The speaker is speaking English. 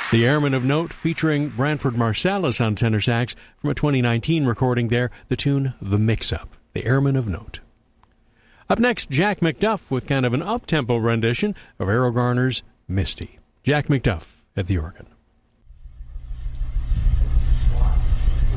The Airmen of Note, featuring Branford Marsalis on tenor sax from a 2019 recording there, the tune The Mix-Up. The Airmen of Note. Up next, Jack McDuff with kind of an up-tempo rendition of Errol Garner's Misty. Jack McDuff at the organ.